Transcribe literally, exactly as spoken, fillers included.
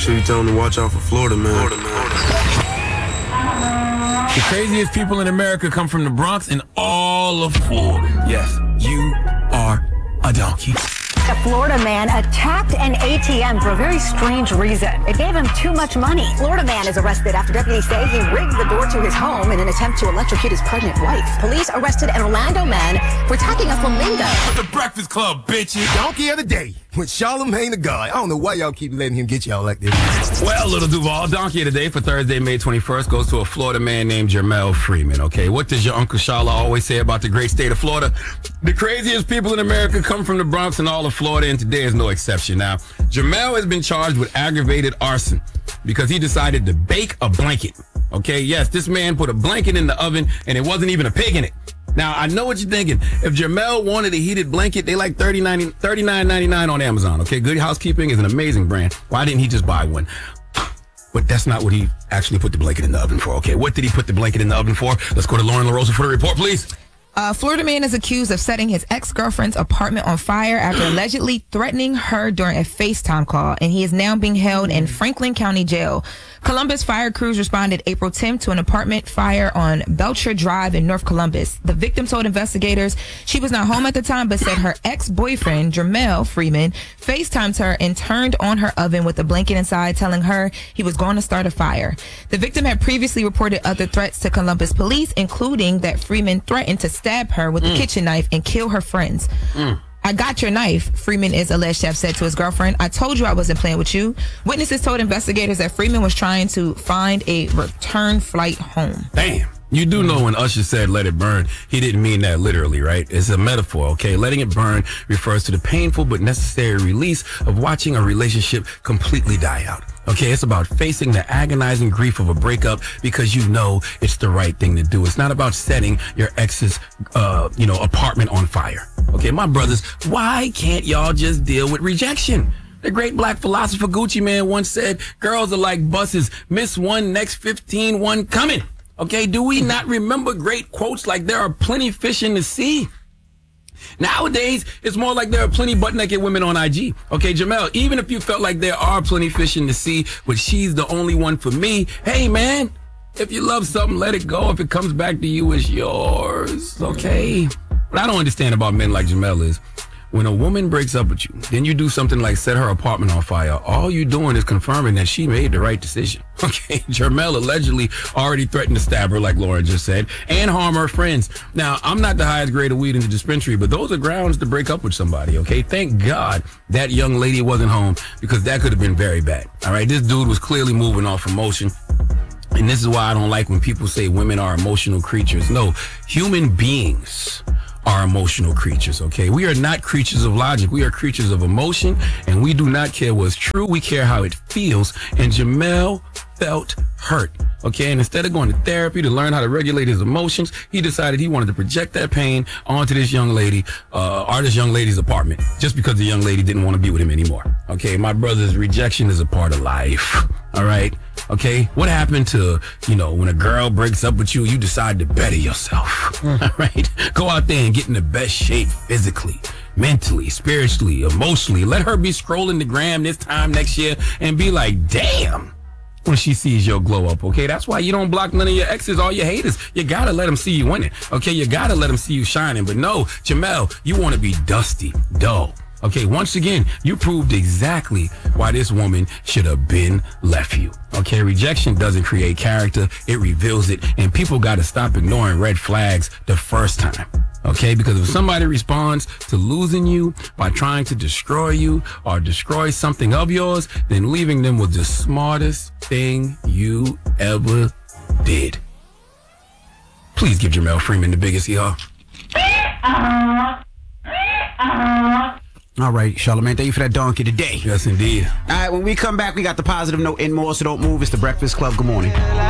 sure you tell him to watch out for Florida, man. Florida, man. The craziest people in America come from the Bronx and all of Florida. Yes, you are a donkey. A Florida man attacked an A T M for a very strange reason. It gave him too much money. Florida man is arrested after deputies say he rigged the door to his home in an attempt to electrocute his pregnant wife. Police arrested an Orlando man for attacking a flamingo. The Breakfast Club, bitches. Donkey of the day with Charlamagne the God. I don't know why y'all keep letting him get y'all like this. Well, Little Duval, Donkey of the day for Thursday, May twenty-first goes to a Florida man named Jermell Freeman, okay? What does your Uncle Shala always say about the great state of Florida? The craziest people in America come from the Bronx and all of Florida, and today is no exception. Now, Jermell has been charged with aggravated arson because he decided to bake a blanket, okay? Yes, this man put a blanket in the oven, and it wasn't even a pig in it. Now, I know what you're thinking. If Jermell wanted a heated blanket, they like thirty-nine ninety-nine on Amazon, okay? Good Housekeeping is an amazing brand. Why didn't he just buy one? But that's not what he actually put the blanket in the oven for, okay? What did he put the blanket in the oven for? Let's go to Lauren LaRosa for the report, please. A Florida man is accused of setting his ex-girlfriend's apartment on fire after allegedly threatening her during a FaceTime call, and he is now being held in Franklin County Jail. Columbus fire crews responded April tenth to an apartment fire on Belcher Drive in North Columbus. The victim told investigators she was not home at the time, but said her ex-boyfriend, Jermell Freeman, FaceTimed her and turned on her oven with a blanket inside, telling her he was going to start a fire. The victim had previously reported other threats to Columbus police, including that Freeman threatened to stab her with mm. a kitchen knife and kill her friends. Mm. I got your knife, Freeman is alleged to have said to his girlfriend. I told you I wasn't playing with you. Witnesses told investigators that Freeman was trying to find a return flight home. Damn. You do know when Usher said let it burn, he didn't mean that literally, right? It's a metaphor, okay? Letting it burn refers to the painful but necessary release of watching a relationship completely die out. Okay, it's about facing the agonizing grief of a breakup because you know it's the right thing to do. It's not about setting your ex's, uh, you know, apartment on fire. Okay, my brothers, why can't y'all just deal with rejection? The great black philosopher Gucci Mane once said, girls are like buses. Miss one, next fifteen, one coming. Okay, do we not remember great quotes like there are plenty fish in the sea? Nowadays, it's more like there are plenty butt-naked women on I G. Okay, Jermell, even if you felt like there are plenty fish in the sea, but she's the only one for me, hey, man, if you love something, let it go. If it comes back to you, it's yours, okay? What I don't understand about men like Jermell is when a woman breaks up with you, then you do something like set her apartment on fire, all you're doing is confirming that she made the right decision. Okay, Jermell allegedly already threatened to stab her, like Lauren just said, and harm her friends. Now, I'm not the highest grade of weed in the dispensary, but those are grounds to break up with somebody, okay? Thank God that young lady wasn't home because that could have been very bad, all right? This dude was clearly moving off emotion. And this is why I don't like when people say women are emotional creatures. No, human beings are emotional creatures, okay? We are not creatures of logic. We are creatures of emotion, and we do not care what's true. We care how it feels. And Jermell felt hurt, okay? And instead of going to therapy to learn how to regulate his emotions, he decided he wanted to project that pain onto this young lady, uh, or this young lady's apartment, just because the young lady didn't want to be with him anymore, okay? My brother's rejection is a part of life, all right? Okay, what happened to, you know, when a girl breaks up with you, you decide to better yourself, mm. all right? Go out there and get in the best shape physically, mentally, spiritually, emotionally. Let her be scrolling the gram this time next year and be like, damn, when she sees your glow up, okay? That's why you don't block none of your exes or your haters. You gotta let them see you winning, okay? You gotta let them see you shining. But no, Jermell, you want to be dusty, dull. Okay, once again, you proved exactly why this woman should have been left you. Okay, rejection doesn't create character, it reveals it, and people got to stop ignoring red flags the first time. Okay, because if somebody responds to losing you by trying to destroy you or destroy something of yours, then leaving them was the smartest thing you ever did. Please give Jermell Freeman the biggest y'all. All right, Charlamagne, thank you for that donkey today. Yes, indeed. All right, when we come back, we got the positive note and more, so don't move. It's the Breakfast Club. Good morning.